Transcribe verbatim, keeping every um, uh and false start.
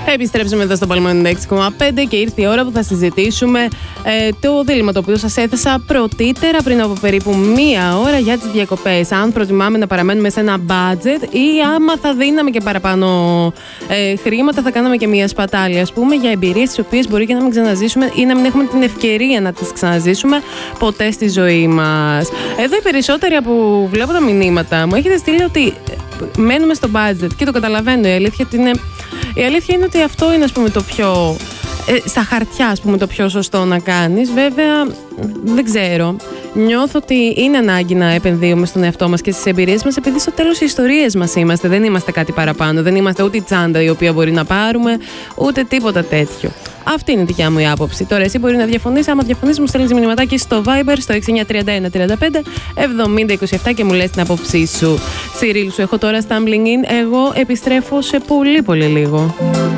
Επιστρέψαμε εδώ στο Παλμό ενενήντα έξι κόμμα πέντε και ήρθε η ώρα που θα συζητήσουμε ε, το δίλημμα το οποίο σας έθεσα πρωτήτερα πριν από περίπου μία ώρα για τις διακοπές. Αν προτιμάμε να παραμένουμε σε ένα budget ή άμα θα δίναμε και παραπάνω ε, χρήματα, θα κάναμε και μία σπατάλη, ας πούμε, για εμπειρίες τις οποίες μπορεί και να μην ξαναζήσουμε ή να μην έχουμε την ευκαιρία να τις ξαναζήσουμε ποτέ στη ζωή μας. Εδώ οι περισσότεροι που βλέπω τα μηνύματα μου έχετε στείλει ότι μένουμε στο budget και το καταλαβαίνω. Η αλήθεια είναι, η αλήθεια είναι ότι αυτό είναι, ας πούμε, το πιο ε, στα χαρτιά, ας πούμε, το πιο σωστό να κάνεις. Βέβαια, δεν ξέρω. Νιώθω ότι είναι ανάγκη να επενδύουμε στον εαυτό μας και στις εμπειρίες μας, επειδή στο τέλος οι ιστορίες μας είμαστε. Δεν είμαστε κάτι παραπάνω. Δεν είμαστε ούτε η τσάντα η οποία μπορεί να πάρουμε, ούτε τίποτα τέτοιο. Αυτή είναι η δικιά μου η άποψη. Τώρα, εσύ μπορεί να διαφωνήσει. Άμα διαφωνήσει, μου στέλνεις μηνυματάκι στο Viber στο έξι εννιά τρία ένα τρία πέντε εβδομήντα είκοσι επτά και μου λες την άποψή σου. Cyril, σου έχω τώρα stumbling in. Εγώ επιστρέφω σε πολύ πολύ λίγο.